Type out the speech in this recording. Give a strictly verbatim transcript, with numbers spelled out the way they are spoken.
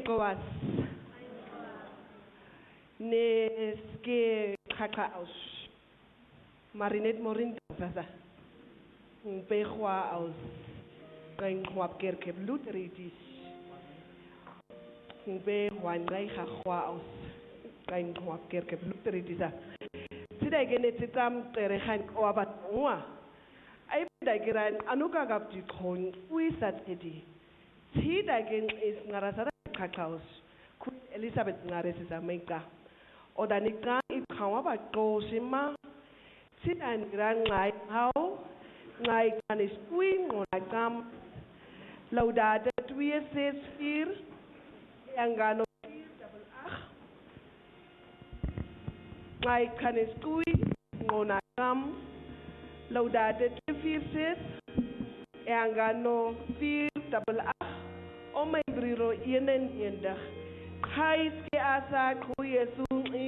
Goas. Ne ske kaka aus. Marinet morin sasa. Pehwa aus. Kain kwap kerke blut ritis. Be wan rai khwa aus. Kain kwap kerke blut ritisa. Sida gene titam tere khan kwabat wa. Ai dagiran anuka gapti khon uisat edi. Sida gen is ngarasara kakaos. Ku Elizabeth ngaresisa meka. Odanika ikhawa ba ko sima. Sida ngran ngai hau ngai kanis kuin ngonagam. Laudade twee ses vier. Angano double ach. Ngai kanis kuin ngonagam. Laudade twee vier ses. Angano vier double ach. O my briro yenen yendag. Kais ke asa ku Yesu